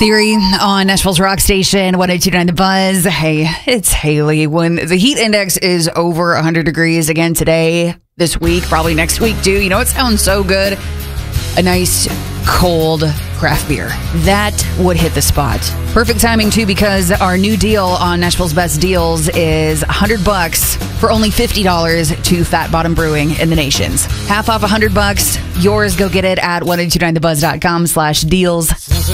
Theory on Nashville's Rock Station, 102.9 The Buzz. Hey, it's Haley. When the heat index is over 100 degrees again today, this week, probably next week too, you know, it sounds so good. A nice cold craft beer. That would hit the spot. Perfect timing too, because our new deal on Nashville's Best Deals is $100 for only $50 to Fat Bottom Brewing in the Nations. Half off $100. Yours, go get it at 1029thebuzz.com/deals.